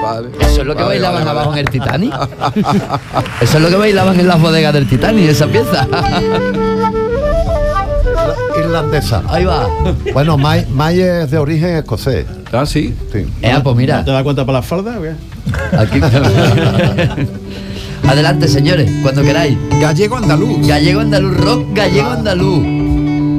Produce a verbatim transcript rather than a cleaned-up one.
Vale. Eso es lo que Vale, bailaban vale, abajo vale. en el Titanic. Eso es lo que bailaban en las bodegas del Titanic, esa pieza. Irlandesa. Ahí va. Bueno, May, May es de origen escocés. Ah, sí. Sí. Eh, pues mira. ¿No te das cuenta para las faldas o qué? Aquí. Adelante, señores, cuando queráis. Gallego andaluz. Gallego andaluz, rock gallego andaluz.